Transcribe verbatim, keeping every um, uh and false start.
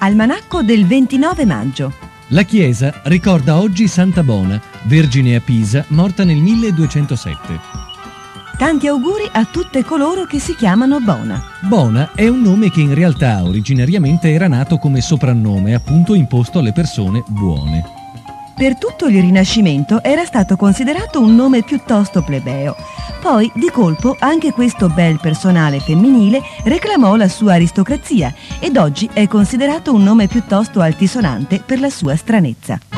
Almanacco del ventinove maggio. La Chiesa ricorda oggi Santa Bona, vergine a Pisa, morta nel milleduecentosette. Tanti auguri a tutte coloro che si chiamano Bona. Bona è un nome che in realtà originariamente era nato come soprannome, appunto imposto alle persone buone. Per tutto il Rinascimento era stato considerato un nome piuttosto plebeo. Poi, di colpo, anche questo bel personale femminile reclamò la sua aristocrazia ed oggi è considerato un nome piuttosto altisonante per la sua stranezza.